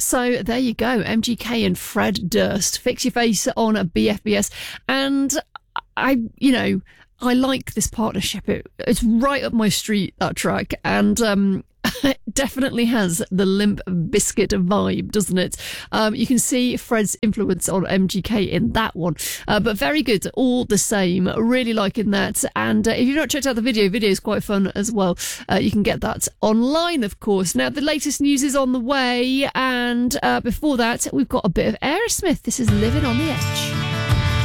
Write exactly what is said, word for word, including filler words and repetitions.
So there you go, M G K and Fred Durst, Fix Your Face on a B F B S. And I, you know, I like this partnership. It, it's right up my street, that track. And um, it definitely has the Limp Bizkit vibe, doesn't it? Um, you can see Fred's influence on M G K in that one. Uh, but very good, all the same. Really liking that. And uh, if you've not checked out the video, video is quite fun as well. Uh, you can get that online, of course. Now, the latest news is on the way. And uh, before that, we've got a bit of Aerosmith. This is Living on the Edge.